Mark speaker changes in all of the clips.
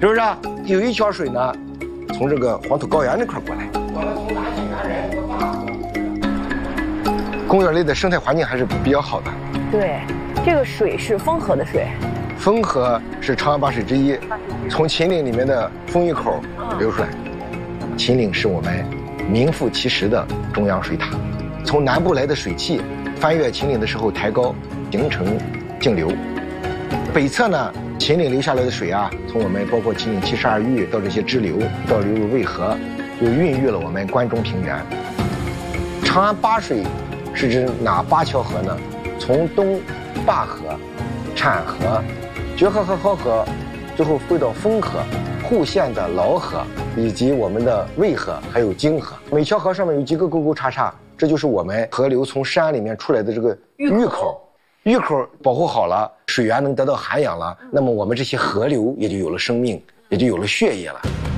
Speaker 1: 是不是？有一桥水呢，从这个黄土高原那块过来。我们从南线源人过大河。公园里的生态环境还是比较好的。
Speaker 2: 对，这个水是丰河的水。
Speaker 1: 丰河是长江八水之一，从秦岭里面的丰峪口流出来。秦岭是我们名副其实的中央水塔，从南部来的水汽翻越秦岭的时候抬高，形成径流。北侧呢，秦岭流下来的水啊，从我们包括秦岭72峪到这些支流，到流入渭河，又孕育了我们关中平原。长安八水是指哪8条河呢？从东灞河、阐河、决河和濠河，最后汇到丰河、户县的劳河，以及我们的渭河，还有泾河。每条河上面有几个沟沟叉叉，这就是我们河流从山里面出来的这个峪口。峪口保护好了，水源能得到涵养了，那么我们这些河流也就有了生命，也就有了血液了。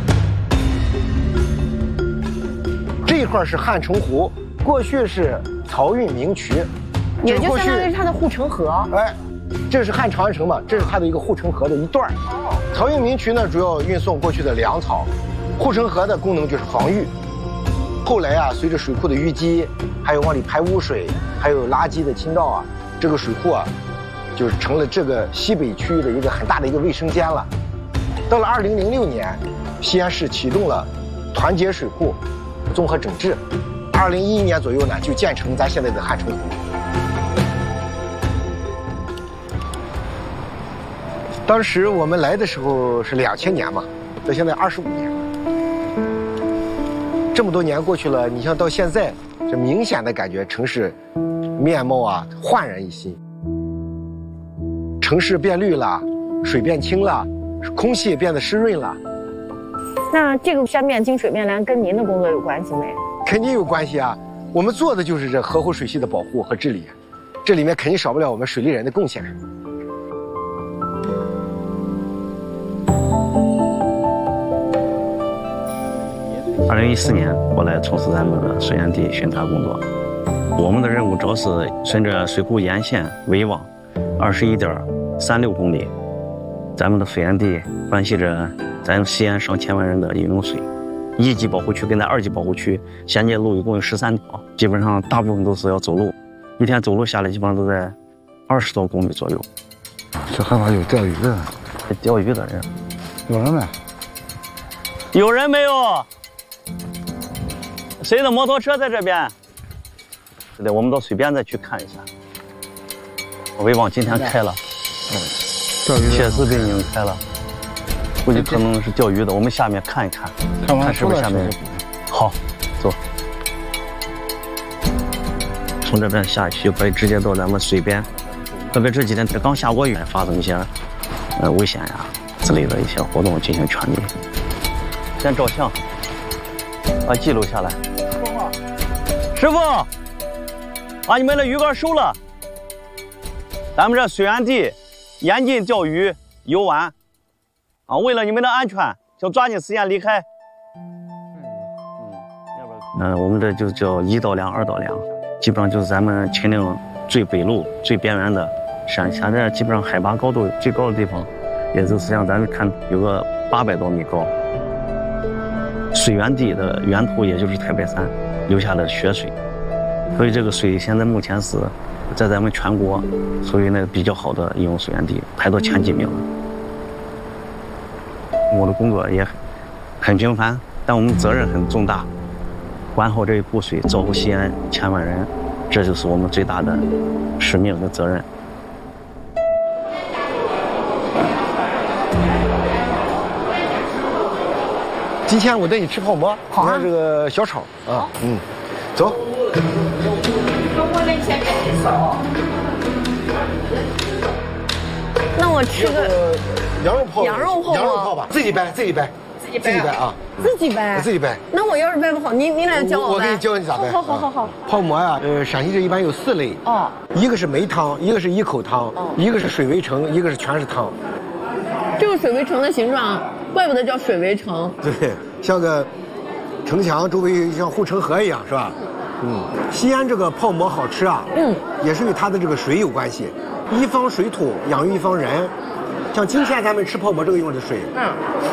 Speaker 1: 这一块是汉城湖，过去是漕运明渠，
Speaker 2: 也就相当于是它的护城河。
Speaker 1: 哎，这是汉长安城嘛，这是它的一个护城河的一段。漕运明渠呢，主要运送过去的粮草，护城河的功能就是防御。后来啊，随着水库的淤积，还有往里排污水，还有垃圾的倾倒啊，这个水库啊，就是成了这个西北区域的一个很大的一个卫生间了。到了2006年，西安市启动了团结水库综合整治，2011年左右呢，就建成咱现在的汉城湖。当时我们来的时候是2000年嘛，到现在25年了。这么多年过去了，你像到现在，这明显的感觉城市面貌啊焕然一新。城市变绿了，水变清了，空气也变得湿润了。
Speaker 2: 那这个山面经水面栏跟您的工作有关系没？
Speaker 1: 肯定有关系啊！我们做的就是这河湖水系的保护和治理，这里面肯定少不了我们水利人的贡献。
Speaker 3: 2014年，我来从事咱们的水源地巡查工作。我们的任务主要是顺着水库沿线围网21.36公里，咱们的水源地关系着咱西安上千万人的饮用水。1级保护区跟咱2级保护区衔接路一共有13条，基本上大部分都是要走路，一天走路下来基本上都在20多公里左右。
Speaker 4: 这还有钓鱼的，
Speaker 3: 钓鱼的人
Speaker 4: 有人没？
Speaker 3: 有人没有？谁的摩托车在这边？对，我们到水边再去看一下。围网今天开了，
Speaker 4: 钓鱼的
Speaker 3: 铁丝被拧开了，估计可能是钓鱼的。我们下面看一看，看是不是下面。好，走。从这边下去可以直接到咱们水边，特别这几天刚下过雨，发生一些危险呀之类的一些活动进行劝离。先照相，把记录下来。师傅，把你们的鱼竿收了。咱们这水源地严禁钓鱼游玩啊！为了你们的安全，想抓紧时间离开。我们这就叫1道梁、2道梁，基本上就是咱们秦岭最北麓、最边缘的山。现在基本上海拔高度最高的地方，也就是像咱们看有个800多米高。水源地的源头也就是太白山留下的雪水，所以这个水现在目前是在咱们全国属于那个比较好的饮用水源地，排到前几名了。我的工作也很平凡，但我们责任很重大，管好这一湖水，造福西安千万人，这就是我们最大的使命和责任。
Speaker 1: 今天我带你吃泡馍，
Speaker 2: 好啊，
Speaker 1: 你看这个小炒啊，走。
Speaker 2: 那我吃个
Speaker 1: 羊肉泡
Speaker 2: 羊肉泡
Speaker 1: 吧，自己掰啊，自己掰。
Speaker 2: 那我要是掰不好，你俩教我掰。
Speaker 1: 我给你教你咋掰。
Speaker 2: 好。
Speaker 1: 泡馍呀，陕西这一般有4类哦，一个是梅汤，一个是一口汤，一个是水围城，一个是全是汤。
Speaker 2: 这个水围城的形状，怪不得叫水围城。
Speaker 1: 对，像个城墙周围像护城河一样，是吧？西安这个泡馍好吃啊，也是与它的这个水有关系。一方水土养育一方人，像今天咱们吃泡馍这个用的水，